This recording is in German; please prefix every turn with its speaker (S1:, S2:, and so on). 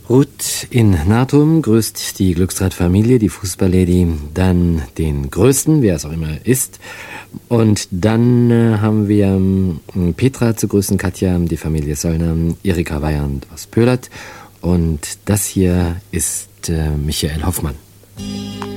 S1: Ruth in Natum grüßt die Glückstradt-Familie, die Fußballlady, dann den Größten, wer es auch immer ist. Und dann haben wir Petra zu grüßen, Katja, die Familie Söllner, Erika Weyand aus Pölert. Und das hier ist Michael Hoffmann.